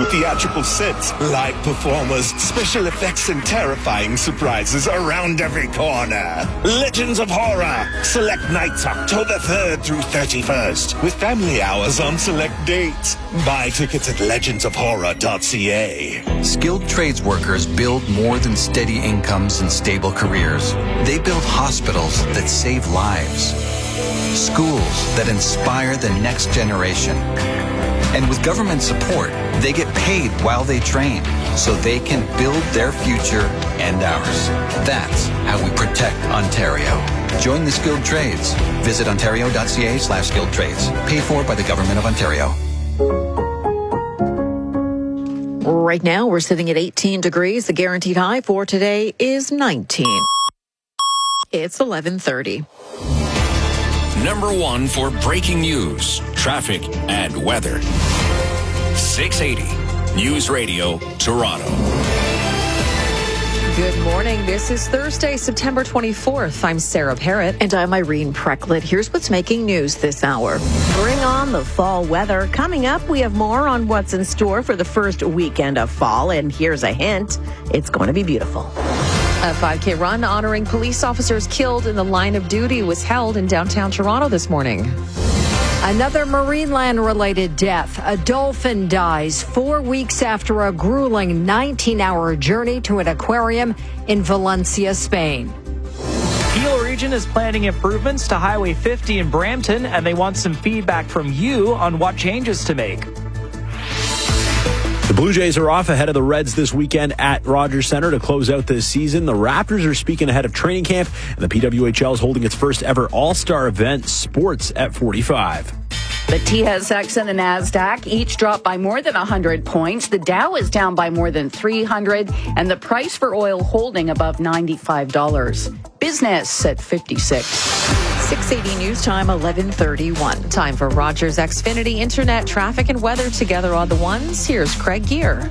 theatrical sets, live performers, special effects, and terrifying surprises around every corner. Legends of Horror. Select nights October 3rd through 31st, with family hours on select dates. Buy tickets at legendsofhorror.ca. Skilled trades workers build more than steady incomes and stable careers. They build hospitals that save lives, schools that inspire the next generation. And with government support, they get paid while they train so they can build their future and ours. That's how we protect Ontario. Join the skilled trades. Visit ontario.ca/skilled trades. Paid for by the Government of Ontario. Right now, we're sitting at 18 degrees. The guaranteed high for today is 19. It's 11:30. Number one for breaking news, traffic, and weather. 680 News Radio, Toronto. Good morning. This is Thursday, September 24th. I'm Sarah Parrott. And I'm Irene Precklett. Here's what's making news this hour. Bring on the fall weather. Coming up, we have more on what's in store for the first weekend of fall. And here's a hint. It's going to be beautiful. A 5K run honoring police officers killed in the line of duty was held in downtown Toronto this morning. Another Marineland-related death. A dolphin dies 4 weeks after a grueling 19-hour journey to an aquarium in Valencia, Spain. Peel Region is planning improvements to Highway 50 in Brampton, and they want some feedback from you on what changes to make. The Blue Jays are off ahead of the Reds this weekend at Rogers Centre to close out this season. The Raptors are speaking ahead of training camp, and the PWHL is holding its first ever All-Star event, Sports at 45. The TSX and the NASDAQ each dropped by more than 100 points. The Dow is down by more than 300, and the price for oil holding above $95. Business at 56. 680 News Time, 11:31. Time for Rogers Xfinity Internet, traffic, and weather together on the ones. Here's Craig Gear.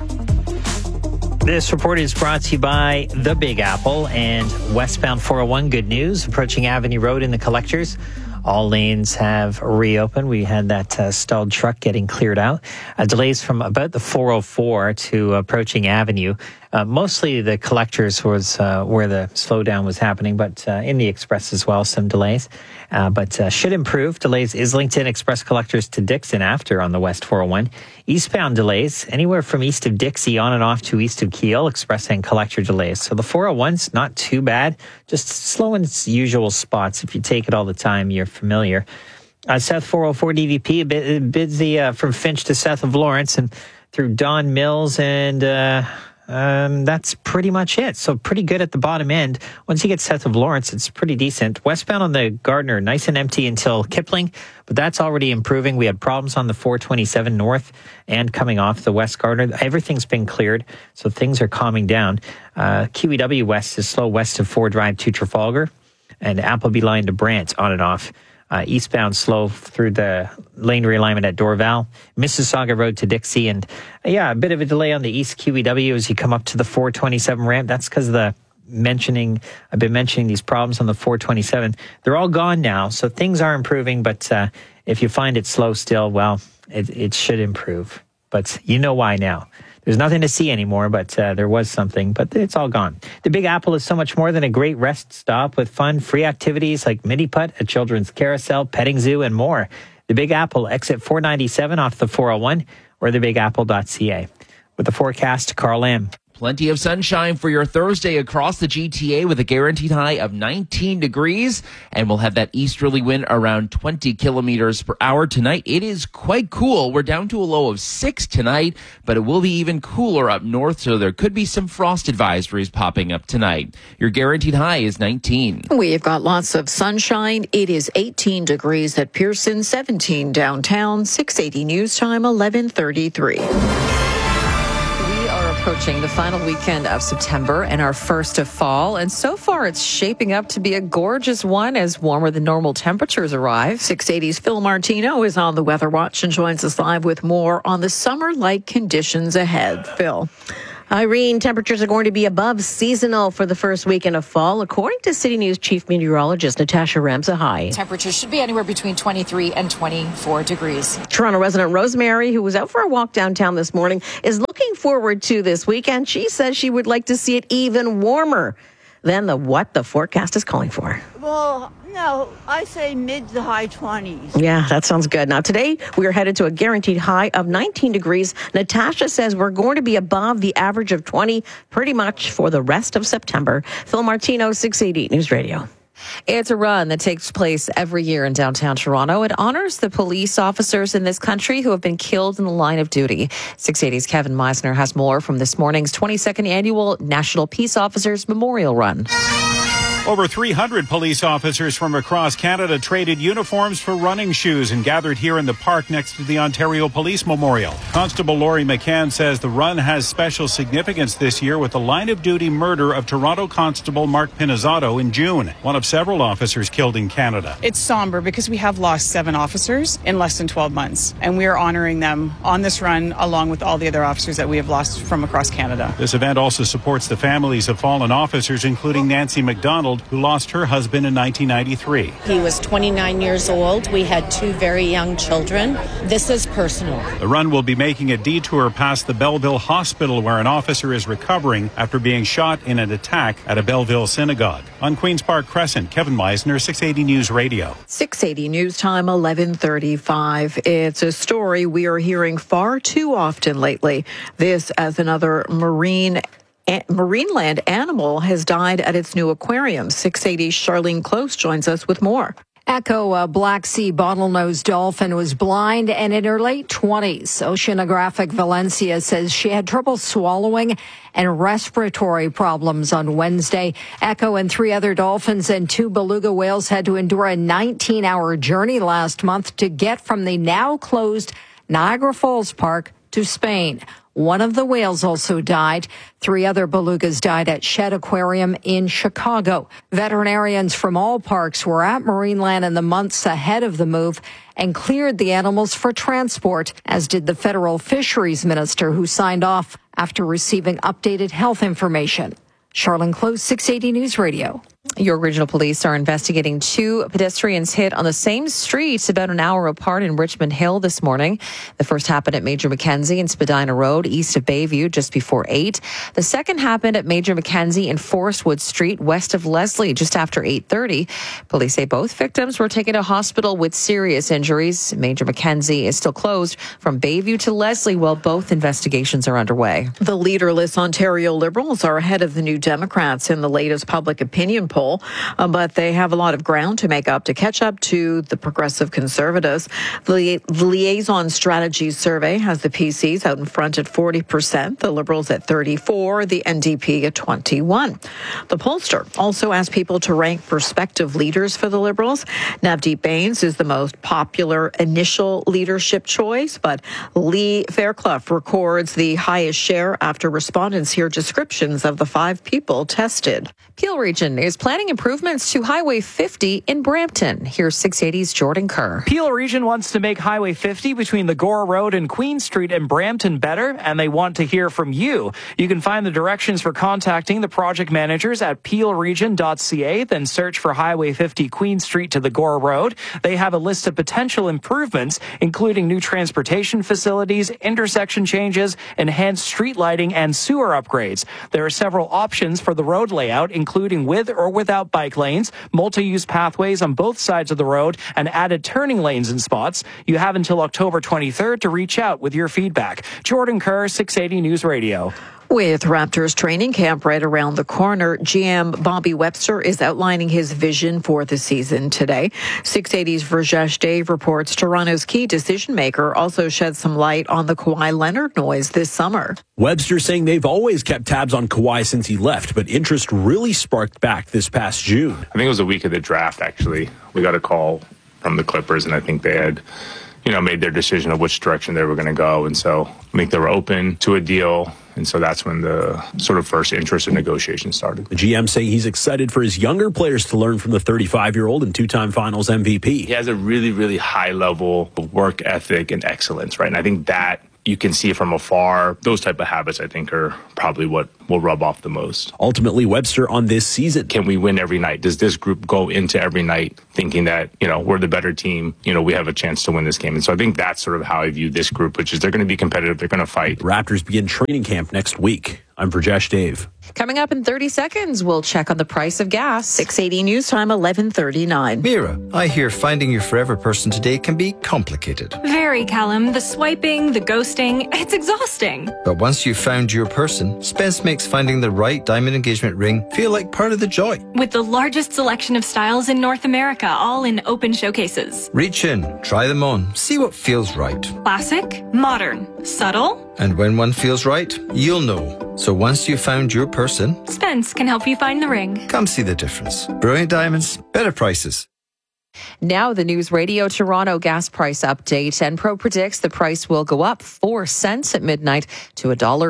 This report is brought to you by The Big Apple and westbound 401. Good news, approaching Avenue Road in the collectors. All lanes have reopened. We had that stalled truck getting cleared out. Delays from about the 404 to approaching Avenue. Mostly the collectors was where the slowdown was happening, but in the express as well, some delays. But should improve. Delays Islington Express collectors to Dixon after on the West 401. Eastbound delays anywhere from east of Dixie on and off to east of Keele, express and collector delays. So the 401's not too bad, just slow in its usual spots. If you take it all the time, you're familiar. South 404 DVP, a bit busy from Finch to south of Lawrence and through Don Mills, and that's pretty much it. So pretty good at the bottom end. Once you get south of Lawrence, it's pretty decent. Westbound on the Gardner, nice and empty until Kipling, but that's already improving. We had problems on the 427 north and coming off the West Gardner. Everything's been cleared, so things are calming down. QEW West is slow west of 4 Drive to Trafalgar, and Appleby line to Brant on and off. Eastbound slow through the lane realignment at Dorval, Mississauga Road to Dixie, and a bit of a delay on the East QEW as you come up to the 427 ramp. That's because I've been mentioning these problems on the 427. They're all gone now, so things are improving, but if you find it slow still, well, it should improve. But you know why now. There's nothing to see anymore, but there was something, but it's all gone. The Big Apple is so much more than a great rest stop with fun, free activities like mini putt, a children's carousel, petting zoo, and more. The Big Apple, exit 497 off the 401 or thebigapple.ca. With the forecast, Carl M. Plenty of sunshine for your Thursday across the GTA with a guaranteed high of 19 degrees. And we'll have that easterly wind around 20 kilometers per hour tonight. It is quite cool. We're down to a low of 6 tonight, but it will be even cooler up north, so there could be some frost advisories popping up tonight. Your guaranteed high is 19. We've got lots of sunshine. It is 18 degrees at Pearson, 17 downtown, 680 News Time, 11:33. Approaching the final weekend of September and our first of fall. And so far, it's shaping up to be a gorgeous one as warmer than normal temperatures arrive. 680's Phil Martino is on the Weather Watch and joins us live with more on the summer-like conditions ahead. Phil. Irene, temperatures are going to be above seasonal for the first weekend of fall, according to City News Chief Meteorologist Natasha Ramsahai. Temperatures should be anywhere between 23 and 24 degrees. Toronto resident Rosemary, who was out for a walk downtown this morning, is looking forward to this weekend. She says she would like to see it even warmer than what the forecast is calling for. Well, no, I say mid to high 20s. Yeah, that sounds good. Now, today we are headed to a guaranteed high of 19 degrees. Natasha says we're going to be above the average of 20 pretty much for the rest of September. Phil Martino, 680 News Radio. It's a run that takes place every year in downtown Toronto. It honors the police officers in this country who have been killed in the line of duty. 680's Kevin Meisner has more from this morning's 22nd annual National Peace Officers Memorial Run. Over 300 police officers from across Canada traded uniforms for running shoes and gathered here in the park next to the Ontario Police Memorial. Constable Laurie McCann says the run has special significance this year with the line-of-duty murder of Toronto Constable Mark Pinizzato in June, one of several officers killed in Canada. It's somber because we have lost 7 officers in less than 12 months, and we are honoring them on this run along with all the other officers that we have lost from across Canada. This event also supports the families of fallen officers, including Nancy McDonald, who lost her husband in 1993. He was 29 years old. We had 2 very young children. This is personal. The run will be making a detour past the Belleville Hospital, where an officer is recovering after being shot in an attack at a Belleville synagogue. On Queen's Park Crescent, Kevin Meisner, 680 News Radio. 680 News Time, 11:35. It's a story we are hearing far too often lately. This as another Marineland animal has died at its new aquarium. 680's Charlene Close joins us with more. Echo, a Black Sea bottlenose dolphin, was blind and in her late 20s. Oceanographic Valencia says she had trouble swallowing and respiratory problems on Wednesday. Echo and 3 other dolphins and 2 beluga whales had to endure a 19-hour journey last month to get from the now closed Niagara Falls Park to Spain. One of the whales also died. 3 other belugas died at Shedd Aquarium in Chicago. Veterinarians from all parks were at Marineland in the months ahead of the move and cleared the animals for transport, as did the federal fisheries minister, who signed off after receiving updated health information. Charlene Close, 680 News Radio. Your regional police are investigating 2 pedestrians hit on the same street about an hour apart in Richmond Hill this morning. The first happened at Major Mackenzie and Spadina Road, east of Bayview, just before 8. The second happened at Major Mackenzie and Forestwood Street, west of Leslie, just after 8:30. Police say both victims were taken to hospital with serious injuries. Major Mackenzie is still closed from Bayview to Leslie while both investigations are underway. The leaderless Ontario Liberals are ahead of the New Democrats in the latest public opinion poll, but they have a lot of ground to make up to catch up to the Progressive Conservatives. The Liaison Strategies survey has the PCs out in front at 40%, the Liberals at 34%, the NDP at 21%. The pollster also asked people to rank prospective leaders for the Liberals. Navdeep Bains is the most popular initial leadership choice, but Lee Fairclough records the highest share after respondents hear descriptions of the 5 people tested. Peel Region is planning improvements to Highway 50 in Brampton. Here's 680's Jordan Kerr. Peel Region wants to make Highway 50 between the Gore Road and Queen Street in Brampton better, and they want to hear from you. You can find the directions for contacting the project managers at peelregion.ca, then search for Highway 50 Queen Street to the Gore Road. They have a list of potential improvements, including new transportation facilities, intersection changes, enhanced street lighting, and sewer upgrades. There are several options for the road layout, including with or without bike lanes, multi-use pathways on both sides of the road, and added turning lanes in spots. You have until October 23rd to reach out with your feedback. Jordan Kerr, 680 News Radio. With Raptors training camp right around the corner, GM Bobby Webster is outlining his vision for the season today. 680's Virjesh Dave reports Toronto's key decision maker also shed some light on the Kawhi Leonard noise this summer. Webster saying they've always kept tabs on Kawhi since he left, but interest really sparked back this past June. I think it was a week of the draft, actually. We got a call from the Clippers, and I think they had made their decision of which direction they were going to go. And so I think they were open to a deal. And so that's when the sort of first interest in negotiation started. The GM saying he's excited for his younger players to learn from the 35-year-old and 2-time finals MVP. He has a really, really high level of work ethic and excellence, right? And I think that you can see from afar. Those type of habits, I think, are probably what will rub off the most. Ultimately, Webster on this season. Can we win every night? Does this group go into every night thinking that, we're the better team, we have a chance to win this game? And so I think that's sort of how I view this group, which is they're going to be competitive, they're going to fight. Raptors begin training camp next week. I'm Prajesh Dave. Coming up in 30 seconds, we'll check on the price of gas. 680 News Time, 11:39. Mira, I hear finding your forever person today can be complicated. Very, Callum. The swiping, the ghosting, it's exhausting. But once you've found your person, Spence makes finding the right diamond engagement ring feel like part of the joy. With the largest selection of styles in North America, all in open showcases. Reach in, try them on, see what feels right. Classic, modern, subtle. And when one feels right, you'll know. So once you've found your person, Spence can help you find the ring. Come see the difference. Brilliant Diamonds, better prices. Now the News Radio Toronto gas price update. Enpro predicts the price will go up 4 cents at midnight to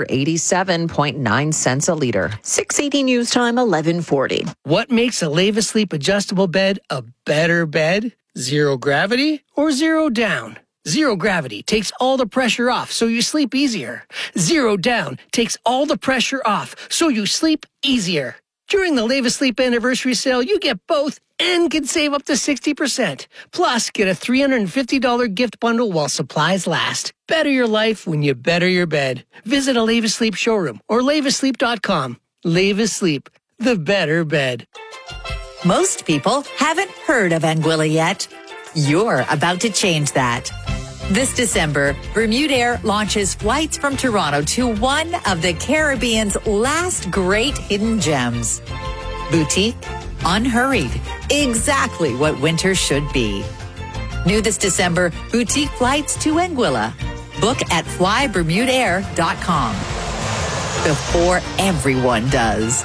$1.87.9 a litre. 680 News Time, 11:40. What makes a Leva Sleep adjustable bed a better bed? Zero gravity or zero down? Zero gravity takes all the pressure off so you sleep easier. Zero down takes all the pressure off so you sleep easier. During the Leva Sleep anniversary sale, you get both and can save up to 60%. Plus, get a $350 gift bundle while supplies last. Better your life when you better your bed. Visit a Leva Sleep showroom or levasleep.com. Leva Sleep, the better bed. Most people haven't heard of Anguilla yet. You're about to change that. This December, Bermudair launches flights from Toronto to one of the Caribbean's last great hidden gems. Boutique, unhurried, exactly what winter should be. New this December, boutique flights to Anguilla. Book at flybermudair.com. Before everyone does.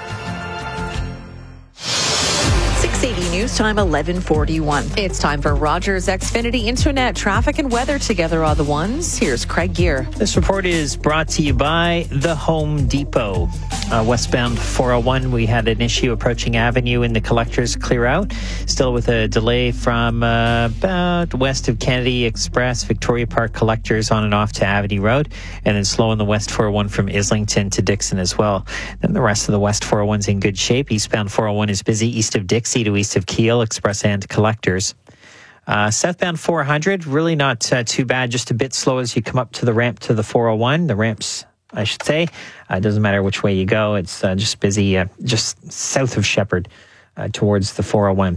680 News Time, 11:41. It's time for Rogers Xfinity Internet traffic and weather together are the ones. Here's Craig Gear. This report is brought to you by the Home Depot. Westbound 401, we had an issue approaching Avenue in the collectors clear out. Still with a delay from about west of Kennedy Express, Victoria Park collectors on and off to Avenue Road, and then slow on the West 401 from Islington to Dixon as well. Then the rest of the West 401's in good shape. Eastbound 401 is busy east of Dixie to east of Kiel, Express and collectors. Southbound 400, really not too bad, just a bit slow as you come up to the ramp to the 401. The ramps, I should say. It doesn't matter which way you go. It's just busy, just south of Shepherd towards the 401.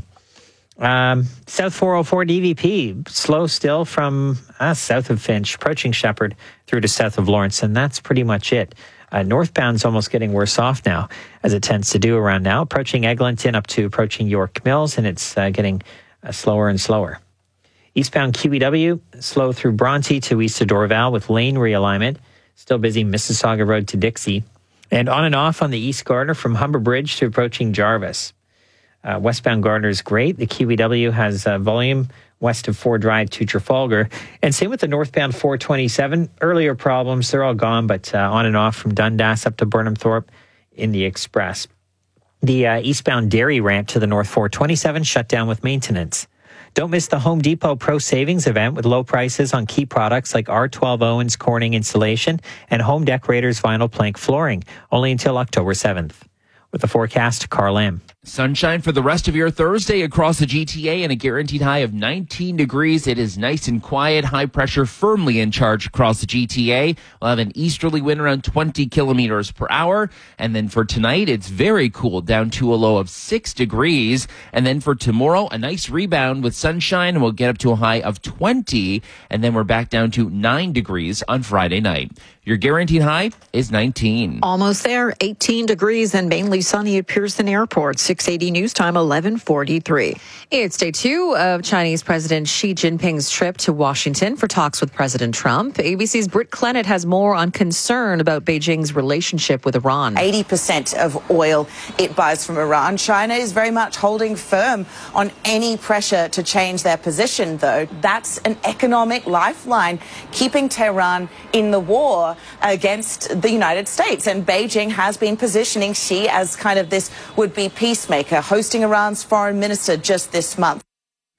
South 404 DVP, slow still from south of Finch, approaching Shepherd through to south of Lawrence, and that's pretty much it. Northbound's almost getting worse off now, as it tends to do around now, approaching Eglinton up to approaching York Mills, and it's getting slower and slower. Eastbound QEW, slow through Bronte to east of Dorval with lane realignment. Still busy Mississauga Road to Dixie. And on and off on the East Gardner from Humber Bridge to approaching Jarvis. Westbound Gardner is great. The QEW has volume west of Ford Drive to Trafalgar. And same with the northbound 427. Earlier problems, they're all gone, but on and off from Dundas up to Burnham Thorpe in the Express. The eastbound Derry ramp to the North 427 shut down with maintenance. Don't miss the Home Depot Pro Savings event with low prices on key products like R12 Owens Corning insulation and Home Decorators vinyl plank flooring, only until October 7th. With the forecast, Carl M. Sunshine for the rest of your Thursday across the GTA and a guaranteed high of 19 degrees. It is nice and quiet. High pressure firmly in charge across the GTA. We'll have an easterly wind around 20 kilometers per hour. And then for tonight, it's very cool, down to a low of 6 degrees. And then for tomorrow, a nice rebound with sunshine, and we'll get up to a high of 20. And then we're back down to 9 degrees on Friday night. Your guaranteed high is 19. Almost there, 18 degrees and mainly sunny at Pearson Airport. 680 News Time, 11:43. It's day 2 of Chinese President Xi Jinping's trip to Washington for talks with President Trump. ABC's Britt Clennett has more on concern about Beijing's relationship with Iran. 80% of oil it buys from Iran. China is very much holding firm on any pressure to change their position, though. That's an economic lifeline, keeping Tehran in the war against the United States. And Beijing has been positioning Xi as kind of this would-be peacemaker, hosting Iran's foreign minister just this month.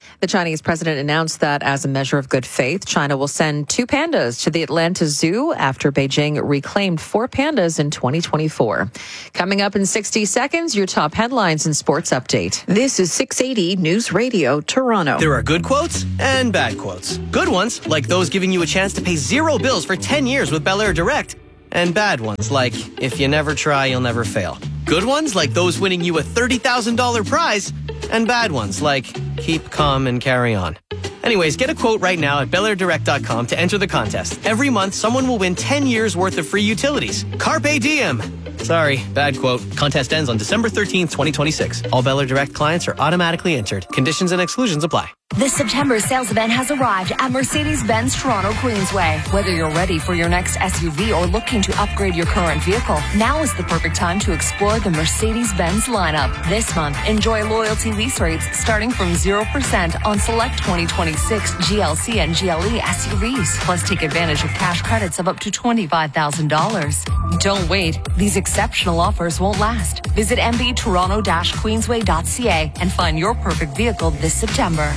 The Chinese president announced that as a measure of good faith, China will send 2 pandas to the Atlanta Zoo after Beijing reclaimed 4 pandas in 2024. Coming up in 60 seconds, your top headlines and sports update. This is 680 News Radio, Toronto. There are good quotes and bad quotes. Good ones, like those giving you a chance to pay 0 bills for 10 years with Bel Air Direct. And bad ones, like, if you never try, you'll never fail. Good ones, like those winning you a $30,000 prize. And bad ones, like, keep calm and carry on. Anyways, get a quote right now at BelAirDirect.com to enter the contest. Every month, someone will win 10 years worth of free utilities. Carpe diem. Sorry, bad quote. Contest ends on December 13th, 2026. All Bel Air Direct clients are automatically entered. Conditions and exclusions apply. The September sales event has arrived at Mercedes-Benz Toronto Queensway. Whether you're ready for your next SUV or looking to upgrade your current vehicle, now is the perfect time to explore the Mercedes-Benz lineup. This month, enjoy loyalty lease rates starting from 0% on select 2026 GLC and GLE SUVs. Plus, take advantage of cash credits of up to $25,000. Don't wait. These exceptional offers won't last. Visit mbtoronto-queensway.ca and find your perfect vehicle this September.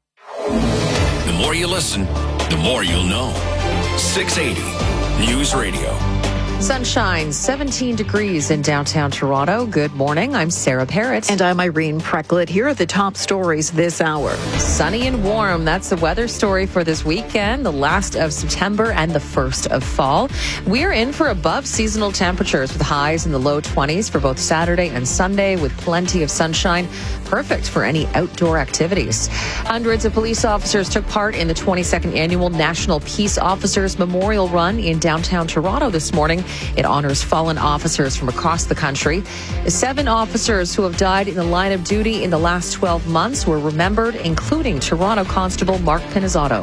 The more you listen, the more you'll know. 680 News Radio. Sunshine, 17 degrees in downtown Toronto. Good morning. I'm Sarah Parrott. And I'm Irene Precklett. Here are the top stories this hour. Sunny and warm. That's the weather story for this weekend, the last of September and the first of fall. We're in for above seasonal temperatures with highs in the low 20s for both Saturday and Sunday with plenty of sunshine. Perfect for any outdoor activities. Hundreds of police officers took part in the 22nd annual National Peace Officers Memorial Run in downtown Toronto this morning. It honors fallen officers from across the country. 7 officers who have died in the line of duty in the last 12 months were remembered, including Toronto Constable Mark Pinizzato.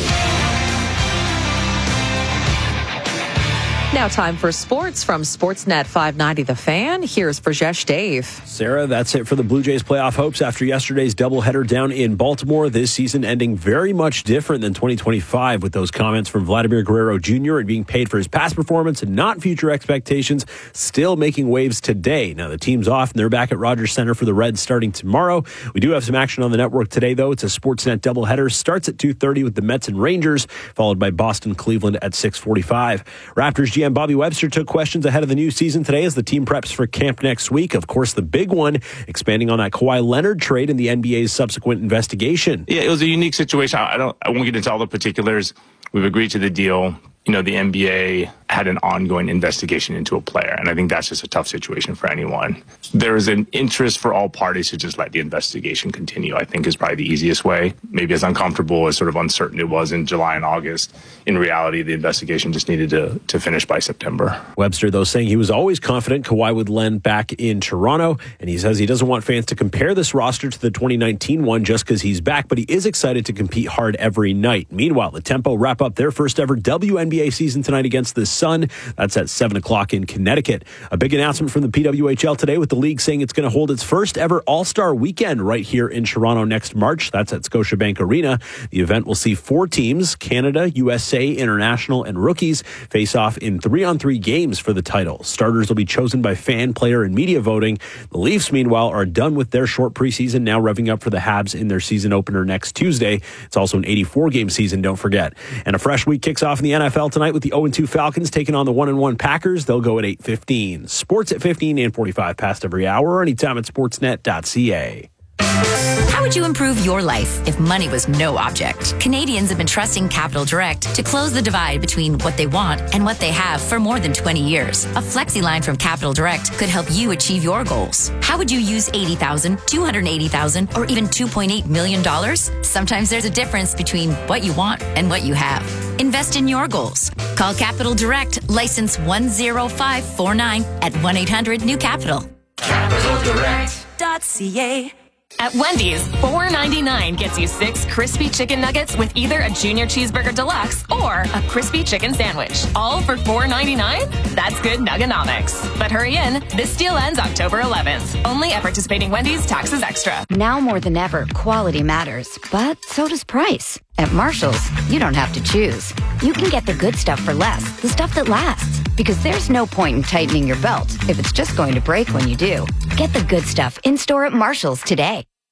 Now time for sports from Sportsnet 590 The Fan. Here's Brajesh Dave. Sarah, that's it for the Blue Jays playoff hopes after yesterday's doubleheader down in Baltimore. This season ending very much different than 2025 with those comments from Vladimir Guerrero Jr. and being paid for his past performance and not future expectations, still making waves today. Now the team's off and they're back at Rogers Centre for the Reds starting tomorrow. We do have some action on the network today, though. It's a Sportsnet doubleheader. Starts at 2:30 with the Mets and Rangers, followed by Boston-Cleveland at 6:45. Raptors GM Bobby Webster took questions ahead of the new season today as the team preps for camp next week. Of course, the big one, expanding on that Kawhi Leonard trade and the NBA's subsequent investigation. Yeah, it was a unique situation. I won't get into all the particulars. We've agreed to the deal. You know, the NBA had an ongoing investigation into a player, and I think that's just a tough situation for anyone. There is an interest for all parties to just let the investigation continue, I think is probably the easiest way. Maybe as uncomfortable as sort of uncertain it was in July and August, in reality, the investigation just needed to finish by September. Webster, though, saying he was always confident Kawhi would land back in Toronto, and he says he doesn't want fans to compare this roster to the 2019 one just because he's back, but he is excited to compete hard every night. Meanwhile, the Tempo wrap up their first ever WNBA season tonight against the Sun. That's at 7 o'clock in Connecticut. A big announcement from the PWHL today with the league saying it's going to hold its first ever All-Star weekend right here in Toronto next March. That's at Scotiabank Arena. The event will see 4 teams, Canada, USA, International, and rookies, face off in 3-on-3 games for the title. Starters will be chosen by fan, player, and media voting. The Leafs, meanwhile, are done with their short preseason, now revving up for the Habs in their season opener next Tuesday. It's also an 84-game season, don't forget. And a fresh week kicks off in the NFL tonight with the 0-2 Falcons taking on the 1-1 Packers. They'll go at 8:15. Sports at 15 and 45 past every hour or anytime at sportsnet.ca. How would you improve your life if money was no object? Canadians have been trusting Capital Direct to close the divide between what they want and what they have for more than 20 years. A flexi line from Capital Direct could help you achieve your goals. How would you use $80,000, $280,000, or even $2.8 million? Sometimes there's a difference between what you want and what you have. Invest in your goals. Call Capital Direct, license 10549 at 1-800-NEW-CAPITAL. CapitalDirect.ca. At Wendy's, $4.99 gets you 6 crispy chicken nuggets with either a Junior Cheeseburger Deluxe or a crispy chicken sandwich. All for $4.99? That's good nuggonomics. But hurry in, this deal ends October 11th. Only at participating Wendy's, taxes extra. Now more than ever, quality matters, but so does price. At Marshall's, you don't have to choose. You can get the good stuff for less, the stuff that lasts. Because there's no point in tightening your belt if it's just going to break when you do. Get the good stuff in-store at Marshall's today.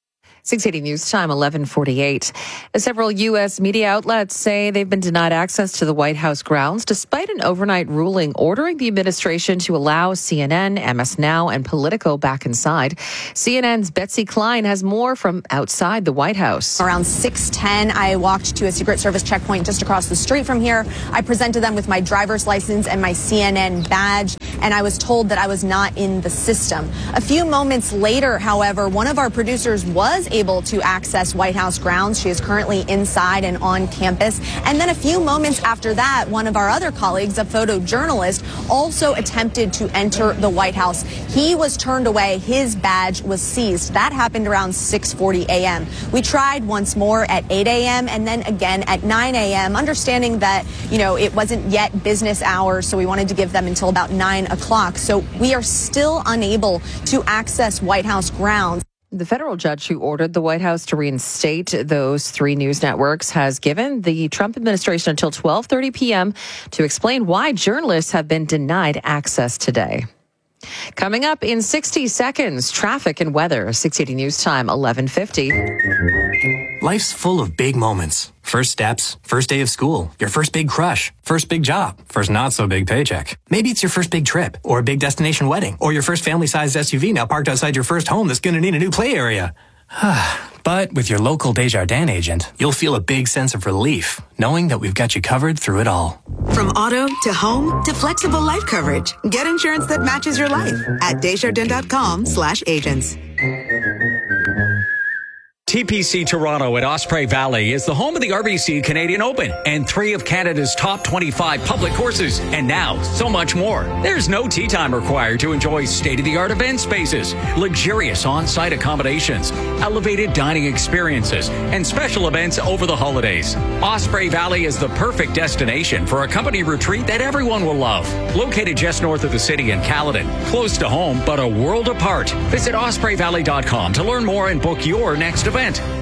680 News Time, 11:48. Several U.S. media outlets say they've been denied access to the White House grounds despite an overnight ruling ordering the administration to allow CNN, MS Now, and Politico back inside. CNN's Betsy Klein has more from outside the White House. Around 6:10, I walked to a Secret Service checkpoint just across the street from here. I presented them with my driver's license and my CNN badge, and I was told that I was not in the system. A few moments later, however, one of our producers was able to access White House grounds. She is currently inside and on campus. And then a few moments after that, one of our other colleagues, a photojournalist, also attempted to enter the White House. He was turned away. His badge was seized. That happened around 6:40 a.m. We tried once more at 8 a.m. and then again at 9 a.m., understanding that, it wasn't yet business hours, so we wanted to give them until about 9 o'clock. So we are still unable to access White House grounds. The federal judge who ordered the White House to reinstate those 3 news networks has given the Trump administration until 12:30 p.m. to explain why journalists have been denied access today. Coming up in 60 seconds, traffic and weather. 680 News Time, 11:50. Life's full of big moments. First steps, first day of school, your first big crush, first big job, first not so big paycheck. Maybe it's your first big trip, or a big destination wedding, or your first family-sized SUV now parked outside your first home that's going to need a new play area. But with your local Desjardins agent, you'll feel a big sense of relief, knowing that we've got you covered through it all. From auto to home to flexible life coverage, get insurance that matches your life at Desjardins.com/agents. TPC Toronto at Osprey Valley is the home of the RBC Canadian Open and 3 of Canada's top 25 public courses. And now, so much more. There's no tee time required to enjoy state-of-the-art event spaces, luxurious on-site accommodations, elevated dining experiences, and special events over the holidays. Osprey Valley is the perfect destination for a company retreat that everyone will love. Located just north of the city in Caledon, close to home, but a world apart. Visit ospreyvalley.com to learn more and book your next event.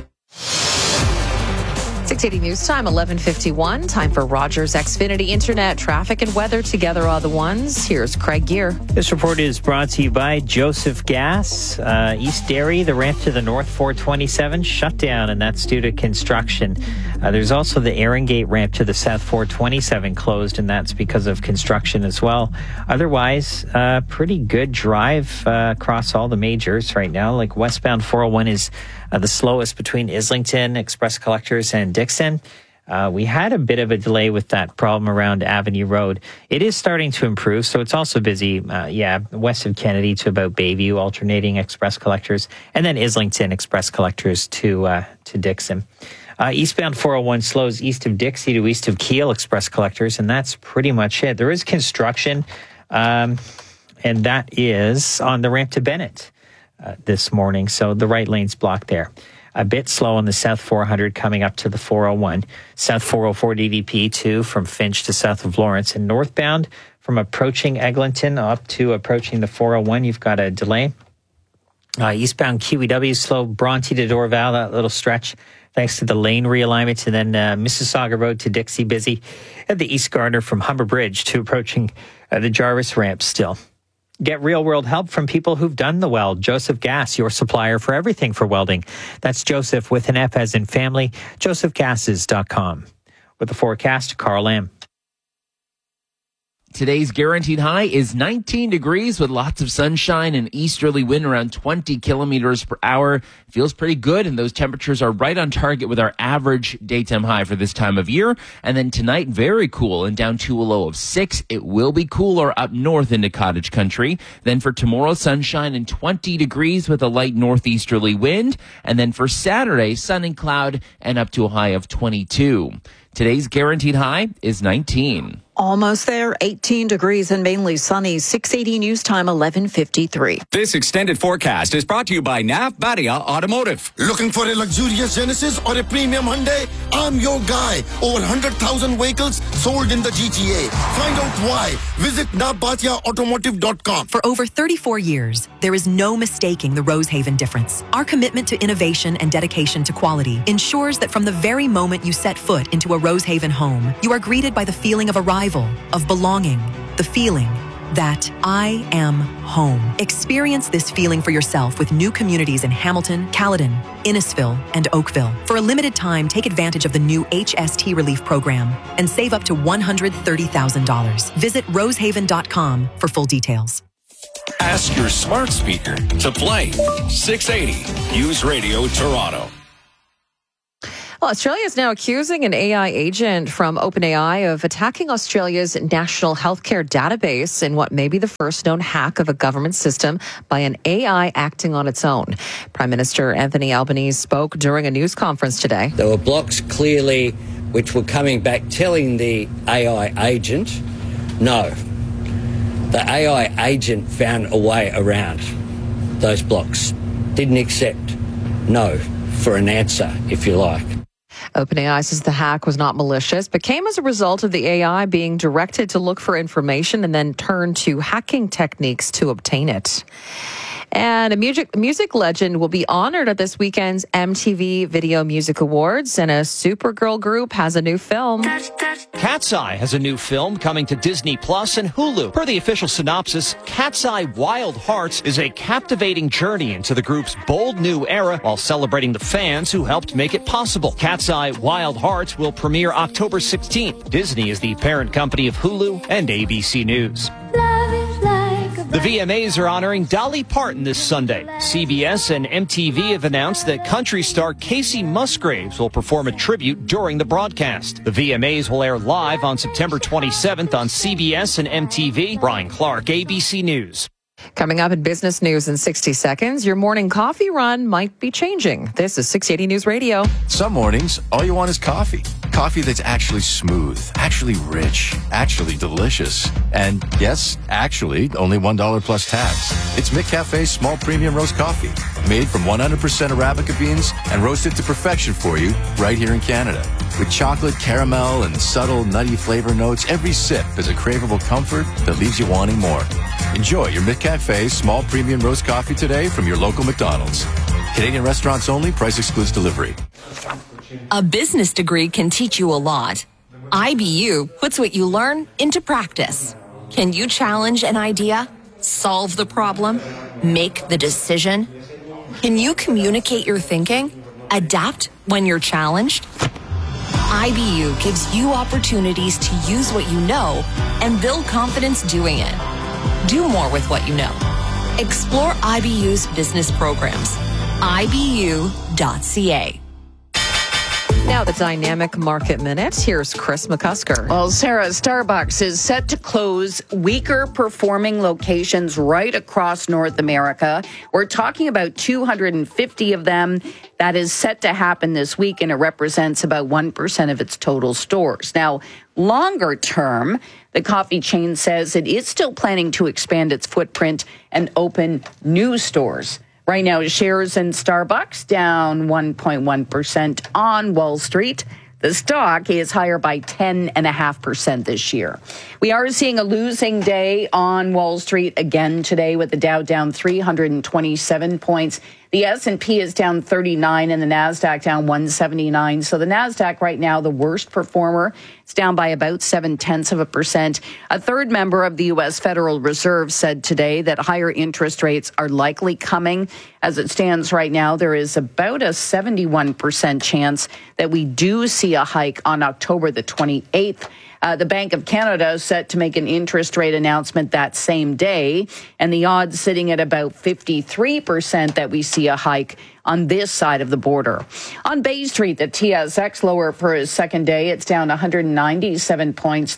680 News Time, 11:51. Time for Rogers Xfinity Internet. Traffic and weather together are the ones. Here's Craig Gear. This report is brought to you by Joseph Gas. East Derry, the ramp to the North 427 shut down, and that's due to construction. There's also the Erin Gate ramp to the South 427 closed, and that's because of construction as well. Otherwise, pretty good drive across all the majors right now. Like westbound 401 is the slowest between Islington, Express Collectors, and Dixon. We had a bit of a delay with that problem around Avenue Road. It is starting to improve, so it's also busy, west of Kennedy to about Bayview, alternating Express Collectors, and then Islington Express Collectors to Dixon. Eastbound 401 slows east of Dixie to east of Kiel Express Collectors, and that's pretty much it. There is construction, and that is on the ramp to Bennett this morning, so the right lane's blocked there. A bit slow on the South 400 coming up to the 401. South 404 DDP 2 from Finch to south of Lawrence. And northbound from approaching Eglinton up to approaching the 401, you've got a delay. Eastbound QEW slow, Bronte to Dorval, that little stretch, thanks to the lane realignment. And then Mississauga Road to Dixie busy. At the East Gardner from Humber Bridge to approaching the Jarvis ramp still. Get real-world help from people who've done the weld. Joseph Gas, your supplier for everything for welding. That's Joseph with an F as in family, josephgases.com. With the forecast, Carl Lamb. Today's guaranteed high is 19 degrees with lots of sunshine and easterly wind around 20 kilometers per hour. Feels pretty good, and those temperatures are right on target with our average daytime high for this time of year. And then tonight, very cool and down to a low of 6. It will be cooler up north into cottage country. Then for tomorrow, sunshine and 20 degrees with a light northeasterly wind. And then for Saturday, sun and cloud and up to a high of 22. Today's guaranteed high is 19. Almost there, 18 degrees and mainly sunny. 680 News Time, 11:53. This extended forecast is brought to you by NAF Badia Automotive. Looking for a luxurious Genesis or a premium Hyundai? I'm your guy. Over 100,000 vehicles sold in the GTA. Find out why. Visit nafbatiaautomotive.com. For over 34 years, there is no mistaking the Rosehaven difference. Our commitment to innovation and dedication to quality ensures that from the very moment you set foot into a Rosehaven home, you are greeted by the feeling of arrival, of belonging, the feeling that I am home. Experience this feeling for yourself with new communities in Hamilton, Caledon, Innisfil, and Oakville. For a limited time, take advantage of the new HST Relief Program and save up to $130,000. Visit rosehaven.com for full details. Ask your smart speaker to play 680 News Radio Toronto. Well, Australia is now accusing an AI agent from OpenAI of attacking Australia's national healthcare database in what may be the first known hack of a government system by an AI acting on its own. Prime Minister Anthony Albanese spoke during a news conference today. There were blocks clearly which were coming back telling the AI agent, no. The AI agent found a way around those blocks. Didn't accept no for an answer, if you like. OpenAI says the hack was not malicious, but came as a result of the AI being directed to look for information and then turn to hacking techniques to obtain it. And a music legend will be honored at this weekend's MTV Video Music Awards, and a Supergirl group has a new film. Cat's Eye has a new film coming to Disney Plus and Hulu. Per the official synopsis, Cat's Eye Wild Hearts is a captivating journey into the group's bold new era while celebrating the fans who helped make it possible. Cat's Eye Wild Hearts will premiere October 16th. Disney is the parent company of Hulu and ABC News. The VMAs are honoring Dolly Parton this Sunday. CBS and MTV have announced that country star Casey Musgraves will perform a tribute during the broadcast. The VMAs will air live on September 27th on CBS and MTV. Brian Clark, ABC News. Coming up in business news in 60 seconds, your morning coffee run might be changing. This is 680 News Radio. Some mornings, all you want is coffee. Coffee that's actually smooth, actually rich, actually delicious. And yes, actually, only $1 plus tax. It's McCafe's small premium roast coffee, made from 100% Arabica beans and roasted to perfection for you right here in Canada. With chocolate, caramel, and subtle nutty flavor notes, every sip is a craveable comfort that leaves you wanting more. Enjoy your McCafe small premium roast coffee today from your local McDonald's. Canadian restaurants only. Price excludes delivery. A business degree can teach you a lot. IBU puts what you learn into practice. Can you challenge an idea, solve the problem, make the decision? Can you communicate your thinking, adapt when you're challenged? IBU gives you opportunities to use what you know and build confidence doing it. Do more with what you know. Explore IBU's business programs. IBU.ca. Now the Dynamic Market Minute. Here's Chris McCusker. Well, Sarah, Starbucks is set to close weaker performing locations right across North America. We're talking about 250 of them. That is set to happen this week, and it represents about 1% of its total stores. Now, longer term, the coffee chain says it is still planning to expand its footprint and open new stores. Right now, shares in Starbucks down 1.1% on Wall Street. The stock is higher by 10.5% this year. We are seeing a losing day on Wall Street again today, with the Dow down 327 points. The S&P is down 39 and the NASDAQ down 179. So the NASDAQ right now, the worst performer. It's down by about 0.7%. A third member of the U.S. Federal Reserve said today that higher interest rates are likely coming. As it stands right now, there is about a 71% chance that we do see a hike on October the 28th. The Bank of Canada is set to make an interest rate announcement that same day, and the odds sitting at about 53% that we see a hike on this side of the border. On Bay Street, the TSX lower for its second day. It's down 197 points,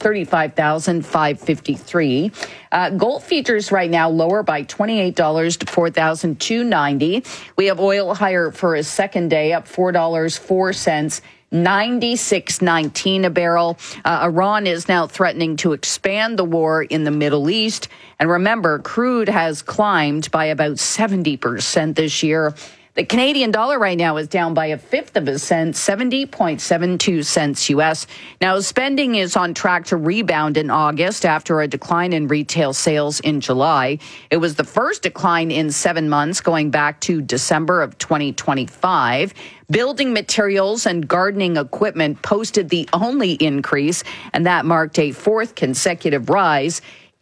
35,553. Gold futures right now lower by $28 to $4,290. We have oil higher for a second day, up $4.04. 96.19 a barrel. Iran is now threatening to expand the war in the Middle East. And remember, crude has climbed by about 70% this year. The Canadian dollar right now is down by 1/5 cent, 70.72 cents U.S. Now, spending is on track to rebound in August after a decline in retail sales in July. It was the first decline in 7 months, going back to December of 2025. Building materials and gardening equipment posted the only increase, and that marked a fourth consecutive rise.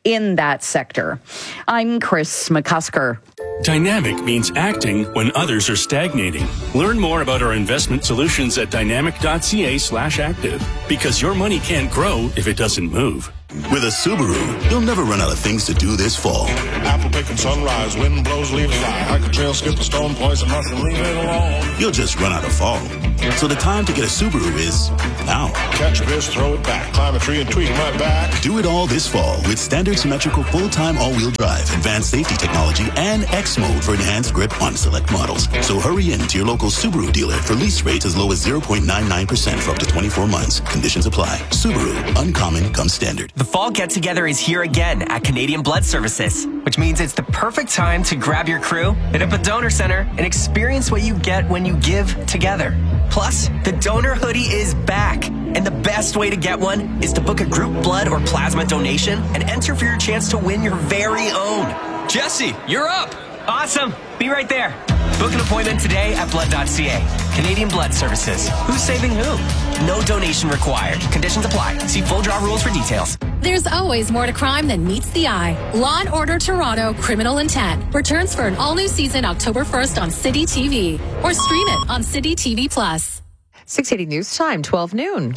in that sector. I'm Chris McCusker. Dynamic means acting when others are stagnating. Learn more about our investment solutions at dynamic.ca/active, because your money can't grow if it doesn't move. With a Subaru, you'll never run out of things to do this fall. Apple picking sunrise, wind blows, leaves fly. Hike a trail, skip a stone, poison mushroom, leave it alone. You'll just run out of fall. So the time to get a Subaru is now. Catch a fish, throw it back, climb a tree and tweak my back. Do it all this fall with standard symmetrical full-time all-wheel drive, advanced safety technology, and X mode for enhanced grip on select models. So hurry in to your local Subaru dealer for lease rates as low as 0.99% for up to 24 months. Conditions apply. Subaru, uncommon comes standard. The fall get-together is here again at Canadian Blood Services, which means it's the perfect time to grab your crew, hit up a donor center, and experience what you get when you give together. Plus, the donor hoodie is back, and the best way to get one is to book a group blood or plasma donation and enter for your chance to win your very own. Jesse, you're up! Awesome! Be right there. Book an appointment today at blood.ca. Canadian Blood Services. Who's saving who? No donation required. Conditions apply. See full draw rules for details. There's always more to crime than meets the eye. Law & Order Toronto Criminal Intent returns for an all-new season October 1st on City TV. Or stream it on City TV+. 680 News Time, 12 noon.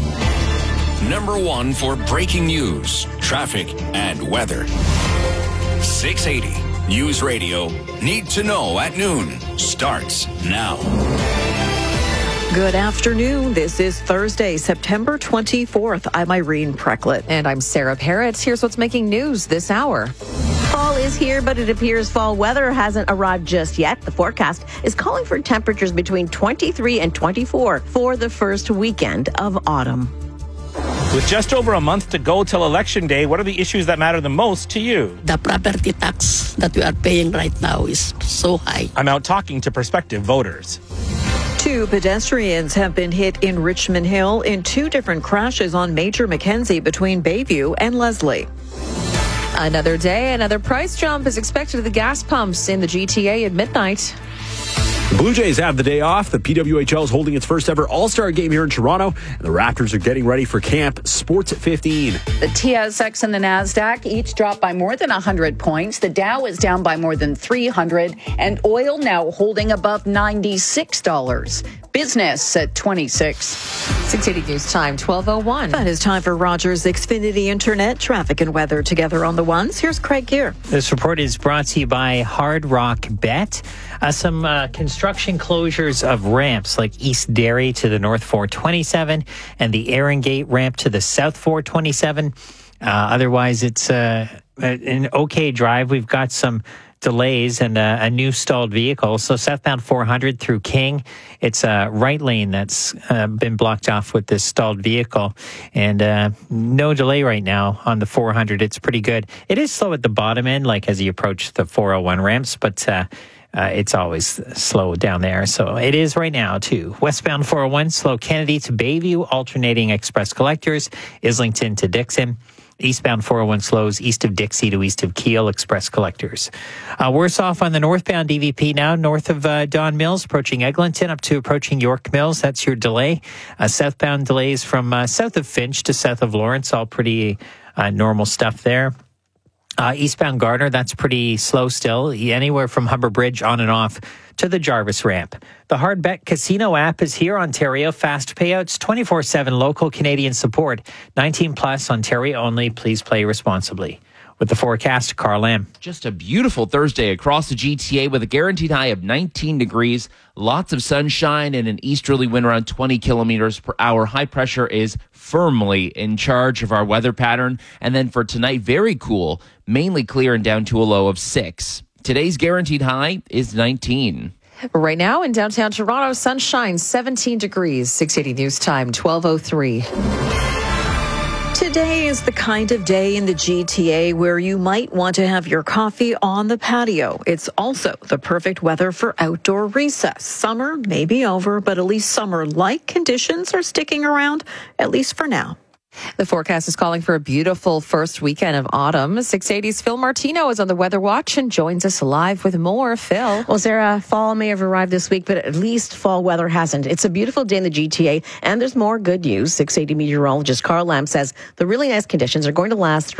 Number one for breaking news, traffic, and weather. 680 News Radio. Need to know at noon. Starts now. Good afternoon. This is Thursday, September 24th. I'm Irene Precklett. And I'm Sarah Parrott. Here's what's making news this hour. Fall is here, but it appears fall weather hasn't arrived just yet. The forecast is calling for temperatures between 23 and 24 for the first weekend of autumn. With just over a month to go till Election Day, what are the issues that matter the most to you? The property tax that we are paying right now is so high. I'm out talking to prospective voters. 2 pedestrians have been hit in Richmond Hill in 2 different crashes on Major Mackenzie between Bayview and Leslie. Another day, another price jump is expected at the gas pumps in the GTA at midnight. The Blue Jays have the day off. The PWHL is holding its first ever All-Star game here in Toronto, and the Raptors are getting ready for camp. Sports at 15. The TSX and the NASDAQ each dropped by more than 100 points. The Dow is down by more than 300, and oil now holding above $96. Business at 26. 680 News Time, 12:01. That is time for Rogers Xfinity Internet. Traffic and weather together on the ones. Here's Craig Gear. This report is brought to you by Hard Rock Bet. Some construction closures of ramps like East Derry to the North 427 and the Erin Gate ramp to the South 427. Otherwise, it's an okay drive. We've got some delays and a new stalled vehicle. So southbound 400 through King, it's a right lane that's been blocked off with this stalled vehicle. And no delay right now on the 400. It's pretty good. It is slow at the bottom end, like as you approach the 401 ramps, but it's always slow down there. So it is right now, too. Westbound 401, slow Kennedy to Bayview, alternating express collectors, Islington to Dixon. Eastbound 401 slows east of Dixie to east of Kiel, express collectors. Worse off on the northbound DVP now, north of Don Mills, approaching Eglinton up to approaching York Mills. That's your delay. Southbound delays from south of Finch to south of Lawrence, all pretty normal stuff there. Eastbound Gardner, that's pretty slow still, anywhere from Humber Bridge on and off to the Jarvis ramp. The Hard Bet Casino app is here, Ontario. Fast payouts, 24/7 local Canadian support. 19 plus, Ontario only. Please play responsibly. With the forecast, Carl Lamb. Just a beautiful Thursday across the GTA with a guaranteed high of 19 degrees. Lots of sunshine and an easterly wind around 20 kilometers per hour. High pressure is firmly in charge of our weather pattern. And then for tonight, very cool, mainly clear and down to a low of 6. Today's guaranteed high is 19. Right now in downtown Toronto, sunshine, 17 degrees. 680 News Time, 12:03. Today is the kind of day in the GTA where you might want to have your coffee on the patio. It's also the perfect weather for outdoor recess. Summer may be over, but at least summer-like conditions are sticking around, at least for now. The forecast is calling for a beautiful first weekend of autumn. 680's Phil Martino is on the Weather Watch and joins us live with more. Phil. Well, Sarah, fall may have arrived this week, but at least fall weather hasn't. It's a beautiful day in the GTA, and there's more good news. 680 meteorologist Carl Lamb says the really nice conditions are going to last through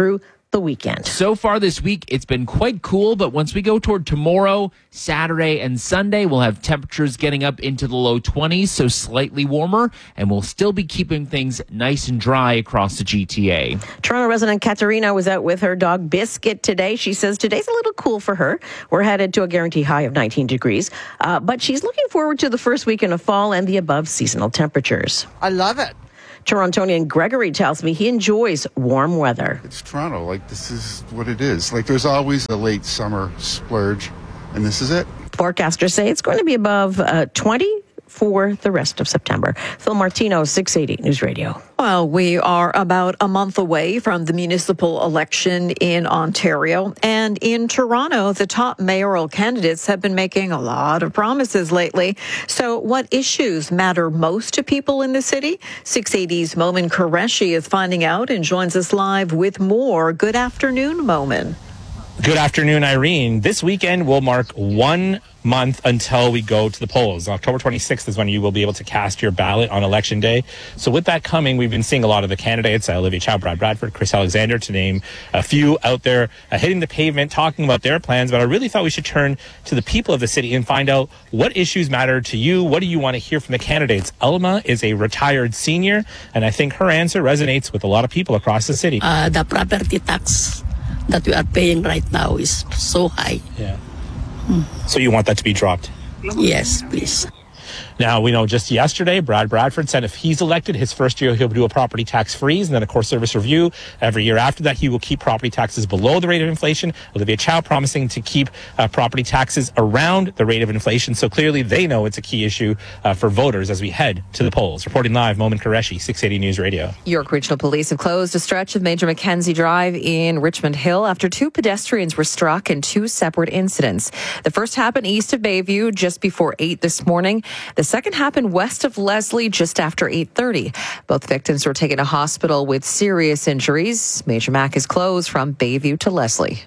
the weekend. So far this week, it's been quite cool, but once we go toward tomorrow, Saturday, and Sunday, we'll have temperatures getting up into the low 20s, so slightly warmer, and we'll still be keeping things nice and dry across the GTA. Toronto resident Katerina was out with her dog Biscuit today. She says today's a little cool for her. We're headed to a guaranteed high of 19 degrees, but she's looking forward to the first weekend of fall and the above seasonal temperatures. I love it. Torontonian Gregory tells me he enjoys warm weather. It's Toronto. Like, this is what it is. Like, there's always a late summer splurge, and this is it. Forecasters say it's going to be above 20 for the rest of September. Phil Martino, 680 News Radio. Well, we are about a month away from the municipal election in Ontario. And in Toronto, the top mayoral candidates have been making a lot of promises lately. So what issues matter most to people in the city? 680's Momin Qureshi is finding out and joins us live with more. Good afternoon, Momin. Good afternoon, Irene. This weekend will mark 1 month until we go to the polls. October 26th is when you will be able to cast your ballot on Election Day. So with that coming, we've been seeing a lot of the candidates, Olivia Chow, Brad Bradford, Chris Alexander, to name a few out there hitting the pavement, talking about their plans. But I really thought we should turn to the people of the city and find out what issues matter to you. What do you want to hear from the candidates? Elma is a retired senior, and I think her answer resonates with a lot of people across the city. The property tax that we are paying right now is so high. Yeah. So you want that to be dropped? Yes, please. Now, we know just yesterday, Brad Bradford said if he's elected, his first year he'll do a property tax freeze and then a core service review. Every year after that, he will keep property taxes below the rate of inflation. Olivia Chow promising to keep property taxes around the rate of inflation. So clearly they know it's a key issue for voters as we head to the polls. Reporting live, Momin Qureshi, 680 News Radio. York Regional Police have closed a stretch of Major Mackenzie Drive in Richmond Hill after 2 pedestrians were struck in 2 separate incidents. The first happened east of Bayview just before 8 this morning. The second happened west of Leslie just after 8:30. Both victims were taken to hospital with serious injuries. Major Mac is closed from Bayview to Leslie.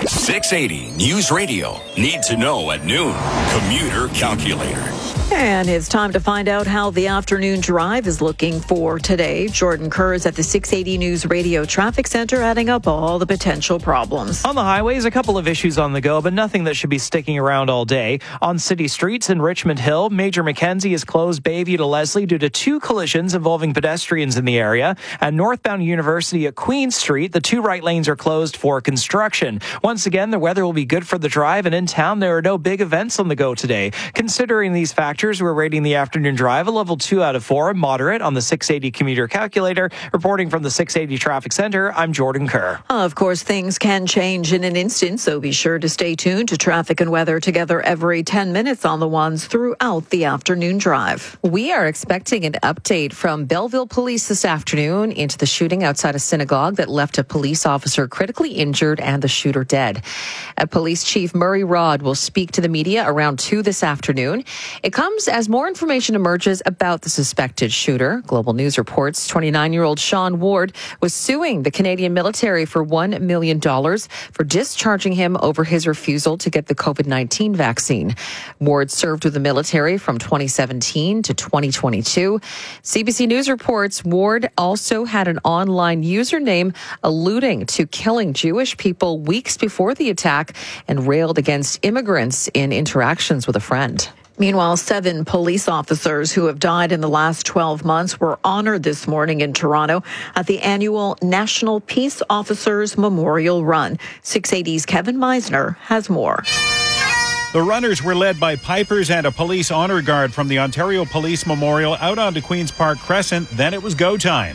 680 News Radio. Need to know at noon. Commuter Calculator. And it's time to find out how the afternoon drive is looking for today. Jordan Kerr is at the 680 News Radio Traffic Center, adding up all the potential problems. On the highways, a couple of issues on the go, but nothing that should be sticking around all day. On city streets in Richmond Hill, Major Mackenzie has closed Bayview to Leslie due to 2 collisions involving pedestrians in the area. At northbound University at Queen Street, the 2 right lanes are closed for construction. Once again, the weather will be good for the drive, and in town, there are no big events on the go today. Considering these factors, we're rating the afternoon drive a level 2 out of 4, moderate on the 680 commuter calculator. Reporting from the 680 Traffic Center, I'm Jordan Kerr. Of course, things can change in an instant, so be sure to stay tuned to traffic and weather together every 10 minutes on the ones throughout the afternoon drive. We are expecting an update from Belleville Police this afternoon into the shooting outside a synagogue that left a police officer critically injured and the shooter dead. Police Chief Murray Rod will speak to the media around 2 this afternoon. It comes as more information emerges about the suspected shooter. Global News reports 29-year-old Sean Ward was suing the Canadian military for $1 million for discharging him over his refusal to get the COVID-19 vaccine. Ward served with the military from 2017 to 2022. CBC News reports Ward also had an online username alluding to killing Jewish people weeks before the attack and railed against immigrants in interactions with a friend. Meanwhile, 7 police officers who have died in the last 12 months were honored this morning in Toronto at the annual National Peace Officers Memorial Run. 680's Kevin Meisner has more. The runners were led by pipers and a police honor guard from the Ontario Police Memorial out onto Queen's Park Crescent. Then it was go time.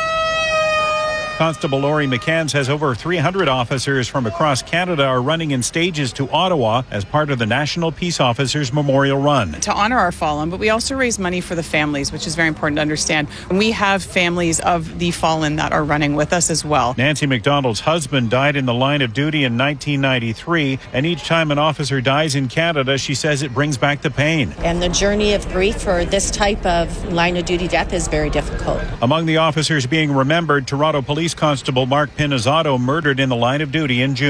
Constable Laurie McCann says over 300 officers from across Canada are running in stages to Ottawa as part of the National Peace Officers Memorial Run. To honor our fallen, but we also raise money for the families, which is very important to understand. And we have families of the fallen that are running with us as well. Nancy McDonald's husband died in the line of duty in 1993, and each time an officer dies in Canada, she says it brings back the pain. And the journey of grief for this type of line of duty death is very difficult. Among the officers being remembered, Toronto Police Constable Mark Pinizzato, murdered in the line of duty in June.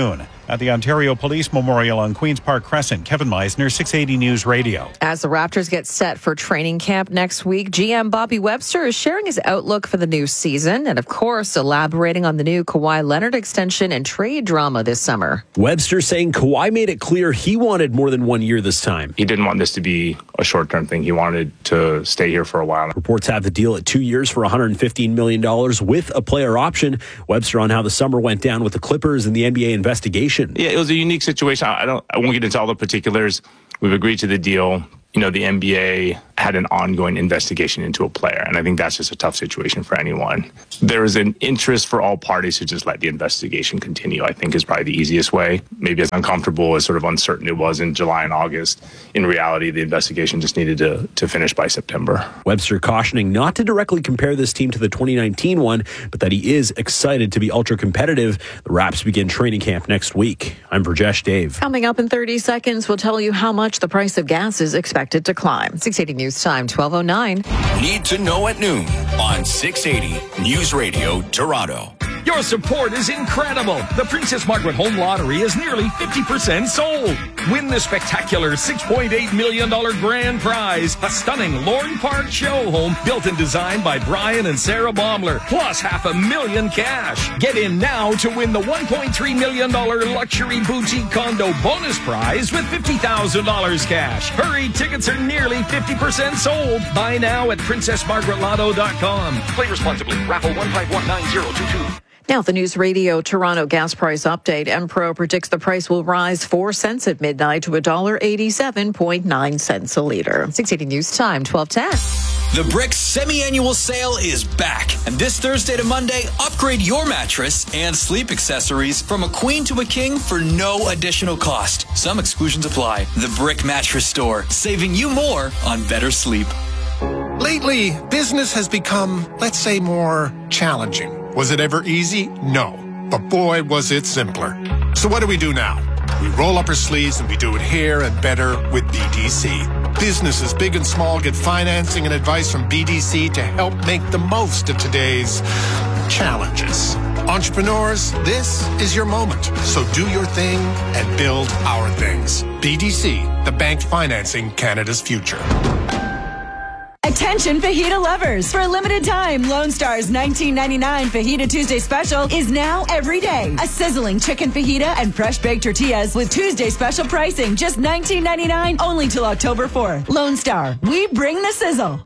at the Ontario Police Memorial on Queen's Park Crescent. Kevin Meisner, 680 News Radio. As the Raptors get set for training camp next week, GM Bobby Webster is sharing his outlook for the new season and, of course, elaborating on the new Kawhi Leonard extension and trade drama this summer. Webster saying Kawhi made it clear he wanted more than 1 year this time. He didn't want this to be a short-term thing. He wanted to stay here for a while. Reports have the deal at 2 years for $115 million with a player option. Webster on how the summer went down with the Clippers and the NBA investigation. Yeah, it was a unique situation. I won't get into all the particulars. We've agreed to the deal. You know, the NBA had an ongoing investigation into a player, and I think that's just a tough situation for anyone. There is an interest for all parties to just let the investigation continue, I think is probably the easiest way. Maybe as uncomfortable, as sort of uncertain it was in July and August, in reality, the investigation just needed to finish by September. Webster cautioning not to directly compare this team to the 2019 one, but that he is excited to be ultra competitive. The Raps begin training camp next week. I'm Brajesh Dave. Coming up in 30 seconds, we'll tell you how much the price of gas is expected to climb. 680 News Time, 12:09. Need to know at noon on 680 News Radio Toronto. Your support is incredible. The Princess Margaret Home Lottery is nearly 50% sold. Win the spectacular $6.8 million grand prize, a stunning Lorne Park show home built and designed by Brian and Sarah Baumler, plus $500,000 cash. Get in now to win the $1.3 million luxury boutique condo bonus prize with $50,000 cash. Hurry, tickets are nearly 50% sold. Buy now at princessmargaretlotto.com. Play responsibly. Raffle 1519022. Now, the News Radio Toronto gas price update. Enpro predicts the price will rise 4 cents at midnight to $1.87.9 cents a liter. 680 News Time, 12:10. The Brick semi-annual sale is back. And this Thursday to Monday, upgrade your mattress and sleep accessories from a queen to a king for no additional cost. Some exclusions apply. The Brick Mattress Store, saving you more on better sleep. Lately, business has become, let's say, more challenging. Was it ever easy? No. But boy, was it simpler. So what do we do now? We roll up our sleeves and we do it here and better with BDC. Businesses big and small get financing and advice from BDC to help make the most of today's challenges. Entrepreneurs, this is your moment. So do your thing and build our things. BDC, the bank financing Canada's future. Attention fajita lovers. For a limited time, Lone Star's $19.99 Fajita Tuesday special is now every day. A sizzling chicken fajita and fresh baked tortillas with Tuesday special pricing. Just $19.99 only till October 4th. Lone Star, we bring the sizzle.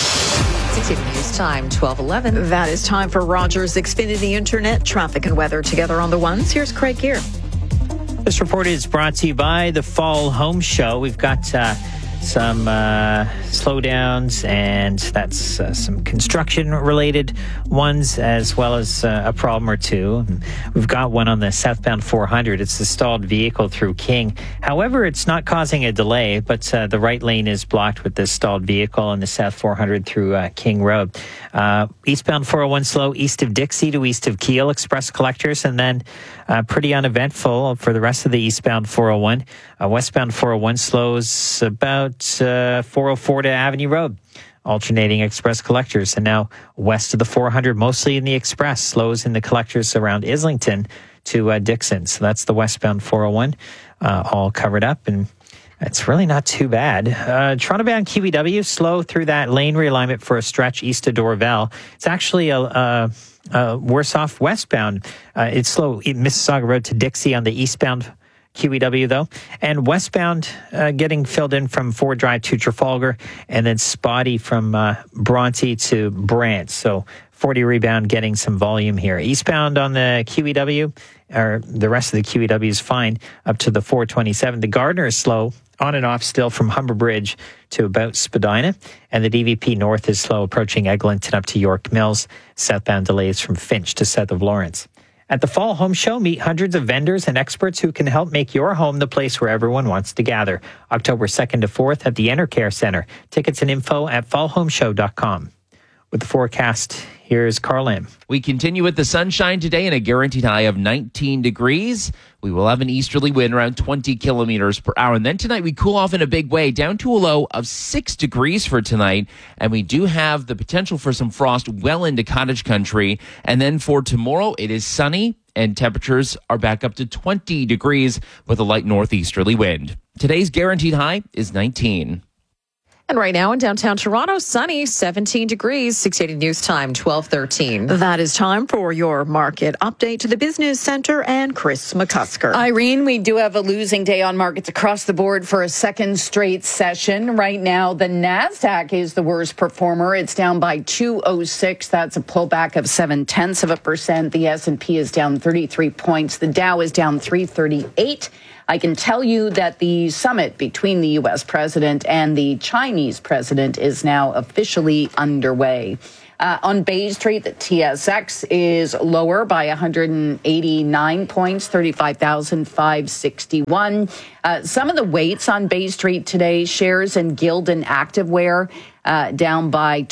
680 News Time, 12:11. That is time for Rogers Xfinity Internet traffic and weather together on the ones. Here's Craig Gear. This report is brought to you by the Fall Home Show. We've got some slowdowns, and that's some construction-related ones, as well as a problem or two. We've got one on the southbound 400. It's the stalled vehicle through King. However, it's not causing a delay, but the right lane is blocked with this stalled vehicle on the south 400 through King Road. Eastbound 401 slow east of Dixie to east of Kiel, express collectors, and then pretty uneventful for the rest of the eastbound 401. Westbound 401 slows about 404 to Avenue Road, alternating express collectors. And now west of the 400, mostly in the express, slows in the collectors around Islington to Dixon. So that's the westbound 401, all covered up, and it's really not too bad. Toronto-bound QEW, slow through that lane realignment for a stretch east of Dorval. It's actually worse off westbound. It's slow Mississauga Road to Dixie on the eastbound QEW, though. And westbound getting filled in from Ford Drive to Trafalgar, and then spotty from Bronte to Brant. So 40 rebound getting some volume here. Eastbound on the QEW, or the rest of the QEW is fine, up to the 427. The Gardner is slow, on and off still from Humber Bridge to about Spadina. And the DVP North is slow, approaching Eglinton up to York Mills. Southbound delays from Finch to south of Lawrence. At the Fall Home Show, meet hundreds of vendors and experts who can help make your home the place where everyone wants to gather. October 2nd to 4th at the Enercare Center. Tickets and info at fallhomeshow.com. With the forecast, here's Carl Lim. We continue with the sunshine today and a guaranteed high of 19 degrees. We will have an easterly wind around 20 kilometers per hour. And then tonight we cool off in a big way down to a low of 6 degrees for tonight. And we do have the potential for some frost well into cottage country. And then for tomorrow, it is sunny and temperatures are back up to 20 degrees with a light northeasterly wind. Today's guaranteed high is 19. And right now in downtown Toronto, sunny, 17 degrees, 680 News Time, 12:13. That is time for your market update to the Business Center and Chris McCusker. Irene, we do have a losing day on markets across the board for a second straight session. Right now, the NASDAQ is the worst performer. It's down by 206. That's a pullback of 0.7%. The S&P is down 33 points. The Dow is down 338. I can tell you that the summit between the U.S. president and the Chinese president is now officially underway. On Bay Street, the TSX is lower by 189 points, 35,561. Some of the weights on Bay Street today, shares in Gildan Activewear down by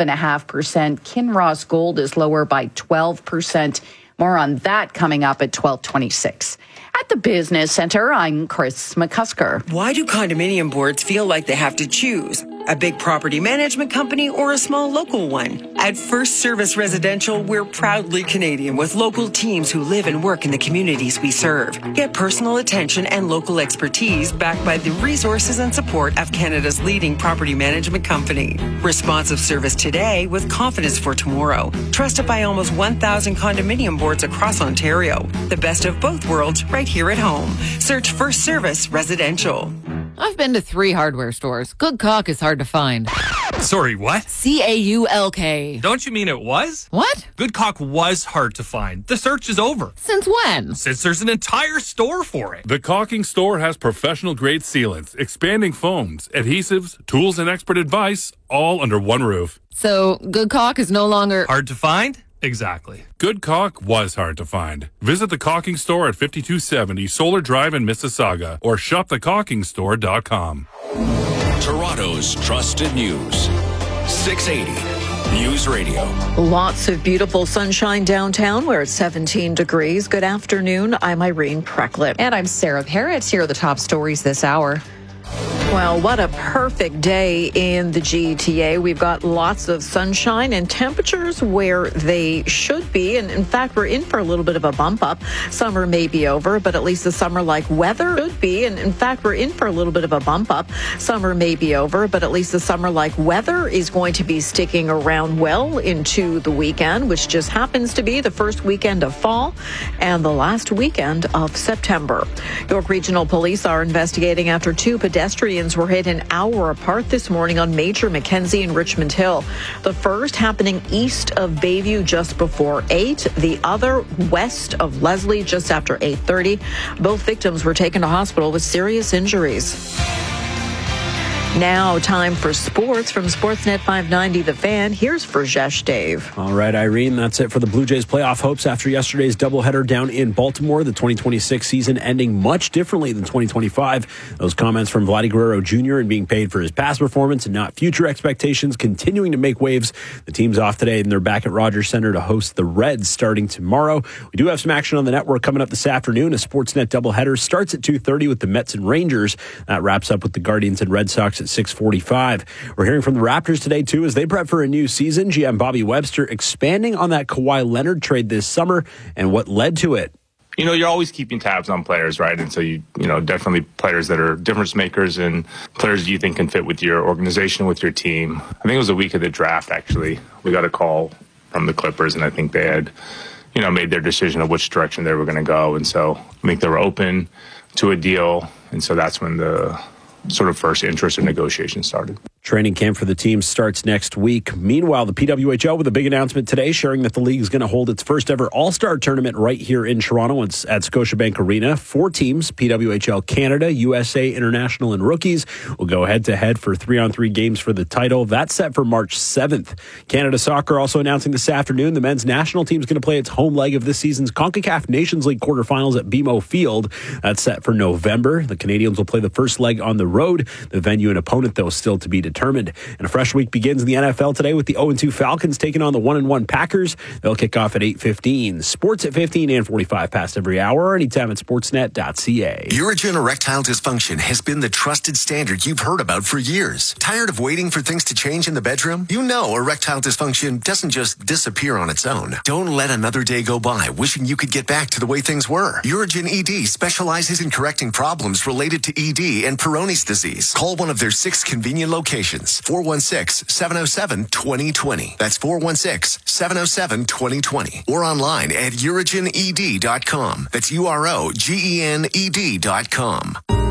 12.5%. Kinross Gold is lower by 12%. More on that coming up at 12:26. At the Business Center, I'm Chris McCusker. Why do condominium boards feel like they have to choose? A big property management company or a small local one? At First Service Residential, we're proudly Canadian with local teams who live and work in the communities we serve. Get personal attention and local expertise backed by the resources and support of Canada's leading property management company. Responsive service today with confidence for tomorrow. Trusted by almost 1,000 condominium boards across Ontario. The best of both worlds right here at home. Search First Service Residential. I've been to 3 hardware stores. Good caulk is hard to find. Sorry, what? CAULK. Don't you mean it was? What? Good caulk was hard to find. The search is over. Since when? Since there's an entire store for it. The Caulking Store has professional-grade sealants, expanding foams, adhesives, tools, and expert advice, all under one roof. So, good caulk is no longer... hard to find? Exactly. Good caulk was hard to find. Visit the Caulking Store at 5270 Solar Drive in Mississauga or shopthecaulkingstore.com. Toronto's trusted news. 680 News Radio. Lots of beautiful sunshine downtown. We're at 17 degrees. Good afternoon. I'm Irene Precklett. And I'm Sarah Parrott. Here are the top stories this hour. Well, what a perfect day in the GTA. We've got lots of sunshine and temperatures where they should be. And in fact, we're in for a little bit of a bump up. Summer may be over, but at least the summer-like weather should be. And in fact, we're in for a little bit of a bump up. Summer may be over, but at least the summer-like weather is going to be sticking around well into the weekend, which just happens to be the first weekend of fall and the last weekend of September. York Regional Police are investigating after 2 pedestrians were hit an hour apart this morning on Major Mackenzie and Richmond Hill. The first happening east of Bayview just before 8, the other west of Leslie just after 8:30. Both victims were taken to hospital with serious injuries. Now, time for sports from Sportsnet 590 The Fan. Here's Verjesh Dave. All right, Irene, that's it for the Blue Jays playoff hopes after yesterday's doubleheader down in Baltimore. The 2026 season ending much differently than 2025. Those comments from Vladdy Guerrero Jr. and being paid for his past performance and not future expectations continuing to make waves. The team's off today and they're back at Rogers Center to host the Reds starting tomorrow. We do have some action on the network coming up this afternoon. A Sportsnet doubleheader starts at 2:30 with the Mets and Rangers. That wraps up with the Guardians and Red Sox at 6:45. We're hearing from the Raptors today, too, as they prep for a new season. GM Bobby Webster expanding on that Kawhi Leonard trade this summer and what led to it. You know, you're always keeping tabs on players, right? And so, you know, definitely players that are difference makers and players you think can fit with your organization, with your team. I think it was a week of the draft, actually. We got a call from the Clippers, and I think they had, you know, made their decision of which direction they were going to go. And so I think they were open to a deal. And so that's when the sort of first interest in negotiations started. Training camp for the team starts next week. Meanwhile, the PWHL with a big announcement today sharing that the league is going to hold its first ever All-Star tournament right here in Toronto. It's at Scotiabank Arena. 4 teams, PWHL Canada, USA, International, and Rookies, will go head-to-head for 3-on-3 games for the title. That's set for March 7th. Canada Soccer also announcing this afternoon the men's national team is going to play its home leg of this season's CONCACAF Nations League quarterfinals at BMO Field. That's set for November. The Canadians will play the first leg on the road. The venue and opponent, though, still to be determined. determined. And a fresh week begins in the NFL today with the 0-2 Falcons taking on the 1-1 Packers. They'll kick off at 8:15. Sports at 15 and 45 past every hour, anytime at sportsnet.ca. Urigen erectile dysfunction has been the trusted standard you've heard about for years. Tired of waiting for things to change in the bedroom? You know erectile dysfunction doesn't just disappear on its own. Don't let another day go by wishing you could get back to the way things were. Urigen ED specializes in correcting problems related to ED and Peyronie's disease. Call one of their 6 convenient locations. 416-707-2020. That's 416-707-2020. Or online at urigened.com. That's UROGENED.com.